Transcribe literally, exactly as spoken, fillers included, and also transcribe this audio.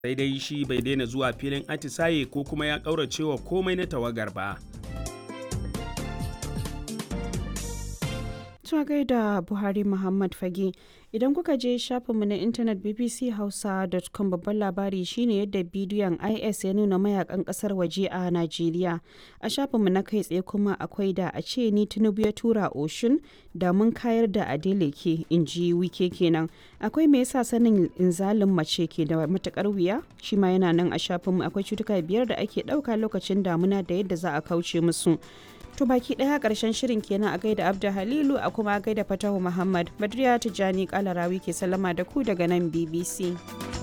sai dai shi bai daina zuwa filin atisaye ko kuma ya ƙauracewa komai na tawagar ba. Tuwa gaida Buhari Muhammad Fage. Idan kuka je shafinmu na intanet b b c hausa dot com babban labari shine yadda bidiyon I S ya nuna mayakan kasar waje a Najeriya. A shafinmu na kai tsaye kuma akwai da a ce ni Tinubu ya tura Oshun da mun kayar da Adeleke, in ji Wike kenan. Akwai me yasa sanin inzalin mace ke da matukar wuya? Shi ma yana nan a shafinmu. Akwai cutuka biyar da ake ɗauka lokacin damuna da yadda za a kauce musu. To baki daya karshen shirin kenan a gaida Abda Halilu a kuma gaida Fatahu Muhammad. Badriya Tijani Kalarawi ke sallama da ku daga nan B B C.